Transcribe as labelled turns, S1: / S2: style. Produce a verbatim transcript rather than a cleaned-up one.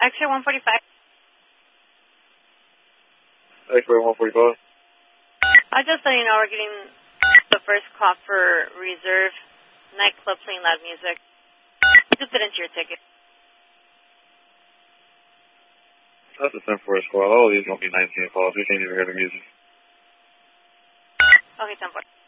S1: X-ray one forty-five.
S2: X-ray one forty-five.
S1: I just let you know we're getting the first call for reserve nightclub playing loud music. Just fit into your ticket.
S2: That's a ten four squad. All of these gonna be nineteen calls. We can't even hear the music.
S1: Okay, ten four.